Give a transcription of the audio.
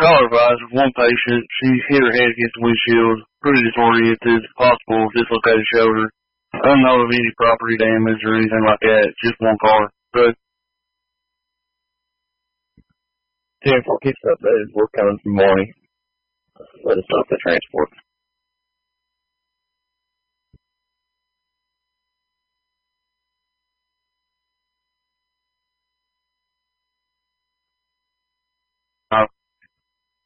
caller advised of one patient. She hit her head against the windshield, pretty disoriented, possible dislocated shoulder. Unknown of any property damage or anything like that. Just one car. But 10-4 keeps updated. We're coming from morning. Let us stop the transport.